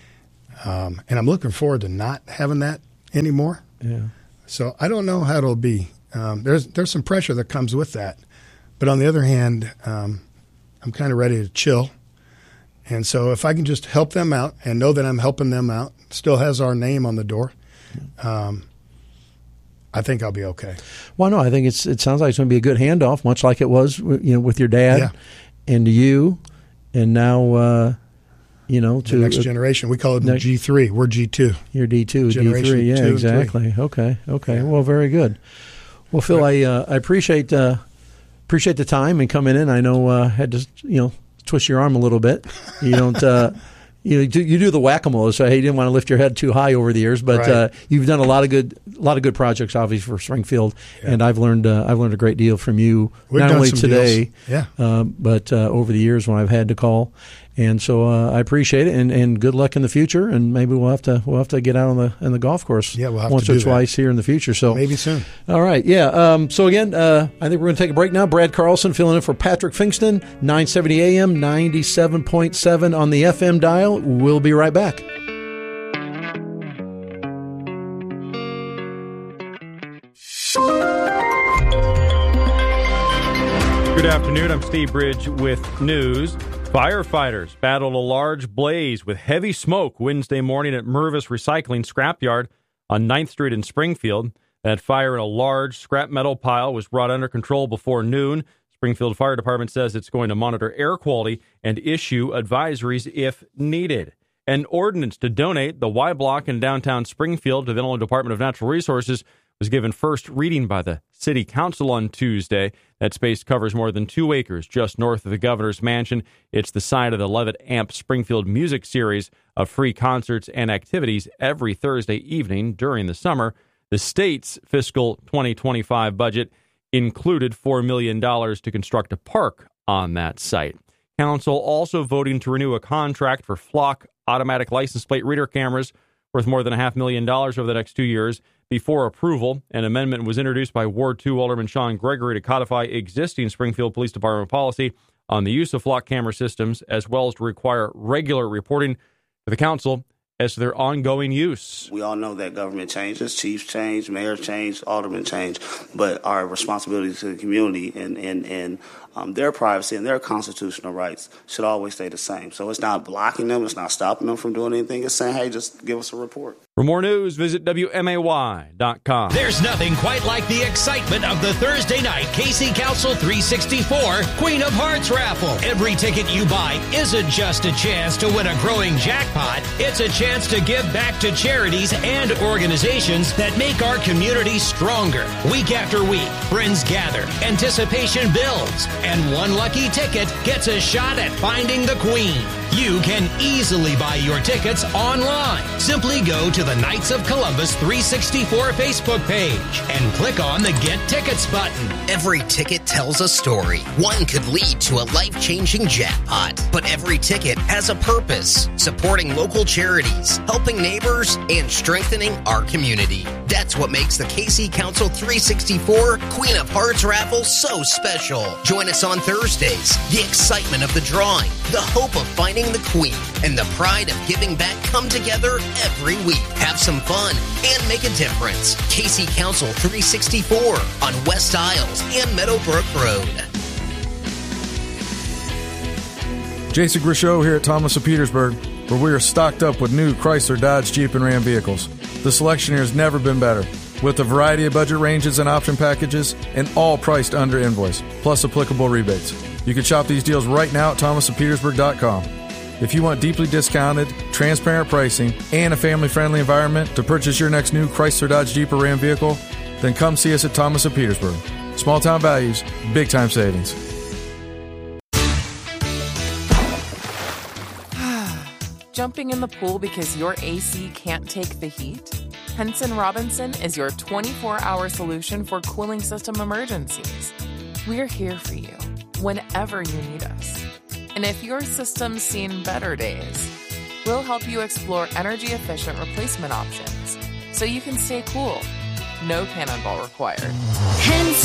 Speaker 1: um, and I'm looking forward to not having that anymore.
Speaker 29: Yeah.
Speaker 1: So I don't know how it'll be. Um, there's there's some pressure that comes with that, but on the other hand. Um, I'm kind of ready to chill And so if I can just help them out and know that I'm helping them out, still has our name on the door, um, I think I'll be okay.
Speaker 29: Well, no, I think it's it sounds like it's going to be a good handoff, much like it was, you know, with your dad
Speaker 1: Yeah.
Speaker 29: and you, and now, uh, you know, to
Speaker 1: the next generation. We call it
Speaker 29: next,
Speaker 1: G three. We're G two.
Speaker 29: You're D two,
Speaker 1: Generation
Speaker 29: D three. Yeah,
Speaker 1: two and
Speaker 29: exactly.
Speaker 1: three.
Speaker 29: Okay, okay. Well, very good. Well, Phil, I uh, I appreciate uh, appreciate the time and coming in. I know uh, had to you know twist your arm a little bit. You don't. Uh, You do, you do the whack-a-mole, so you didn't want to lift your head too high over the years, but
Speaker 1: Right.
Speaker 29: uh, you've done a lot of good, a lot of good projects, obviously for Springfield,
Speaker 1: Yeah.
Speaker 29: and I've learned, uh, I've learned a great deal from you,
Speaker 1: We've
Speaker 29: not
Speaker 1: done
Speaker 29: only
Speaker 1: some
Speaker 29: today,
Speaker 1: deals. Yeah.
Speaker 29: uh, but uh, over the years when I've had to call, and so uh, I appreciate it, and, and good luck in the future, and maybe we'll have to we'll have to get out on the on the golf course,
Speaker 1: Yeah, we'll have
Speaker 29: once
Speaker 1: to
Speaker 29: or
Speaker 1: do that.
Speaker 29: twice here in the future. So
Speaker 1: Maybe soon.
Speaker 29: all right, yeah. Um, so again, uh, I think we're going to take a break now. Brad Carlson filling in for Patrick Fingston, nine seventy A M, ninety-seven point seven on the F M dial. We'll be right back.
Speaker 4: Good afternoon. I'm Steve Bridge with news. Firefighters battled a large blaze with heavy smoke Wednesday morning at Mervis Recycling Scrapyard on ninth Street in Springfield. That fire in a large scrap metal pile was brought under control before noon. Springfield Fire Department says it's going to monitor air quality and issue advisories if needed. An ordinance to donate the Y Block in downtown Springfield to the Illinois Department of Natural Resources was given first reading by the City Council on Tuesday. That space covers more than two acres just north of the governor's mansion. It's the site of the Levitt Amp Springfield Music Series of free concerts and activities every Thursday evening during the summer. The state's fiscal twenty twenty-five budget included four million dollars to construct a park on that site. Council also voting to renew a contract for Flock automatic license plate reader cameras worth more than a half million dollars over the next two years. Before approval, an amendment was introduced by Ward two Alderman Sean Gregory to codify existing Springfield Police Department policy on the use of Flock camera systems, as well as to require regular reporting to the council as to their ongoing use.
Speaker 12: We all know that government changes, chiefs change, mayors change, aldermen change, but our responsibility to the community and, and, and um, their privacy and their constitutional rights should always stay the same. So it's not blocking them, it's not stopping them from doing anything, it's saying, hey, just give us a report.
Speaker 4: For more news, visit W M A Y dot com.
Speaker 13: There's nothing quite like the excitement of the Thursday night K C Council three sixty-four Queen of Hearts raffle. Every ticket you buy isn't just a chance to win a growing jackpot. It's a chance to give back to charities and organizations that make our community stronger. Week after week, friends gather, anticipation builds, and one lucky ticket gets a shot at finding the Queen. You can easily buy your tickets online. Simply go to the Knights of Columbus three sixty-four Facebook page and click on the Get Tickets button.
Speaker 14: Every ticket tells a story. One could lead to a life-changing jackpot, but every ticket has a purpose: supporting local charities, helping neighbors, and strengthening our community. That's what makes the K C Council three sixty-four Queen of Hearts raffle so special. Join us on Thursdays. The excitement of the drawing, the hope of finding the Queen, and the pride of giving back come together every week. Have some fun and make a difference. K C Council three sixty-four on West Isles and Meadowbrook Road.
Speaker 26: Jason Grishow here at Thomas of Petersburg, where we are stocked up with new Chrysler, Dodge, Jeep, and Ram vehicles. The selection here has never been better, with a variety of budget ranges and option packages, and all priced under invoice, plus applicable rebates. You can shop these deals right now at thomas of petersburg dot com. If you want deeply discounted, transparent pricing, and a family-friendly environment to purchase your next new Chrysler, Dodge, Jeep, or Ram vehicle, then come see us at Thomas of Petersburg. Small-town values, big-time savings.
Speaker 15: Jumping in the pool because your A C can't take the heat? Henson Robinson is your twenty-four hour solution for cooling system emergencies. We're here for you whenever you need us. And if your system's seen better days, we'll help you explore energy-efficient replacement options so you can stay cool. No cannonball required.